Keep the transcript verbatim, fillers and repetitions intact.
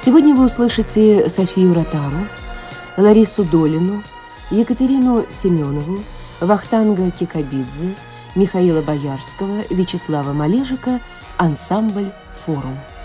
Сегодня вы услышите Софию Ротару, Ларису Долину, Екатерину Семенову, Вахтанга Кикабидзе, Михаила Боярского, Вячеслава Малежика, ансамбль «Форум».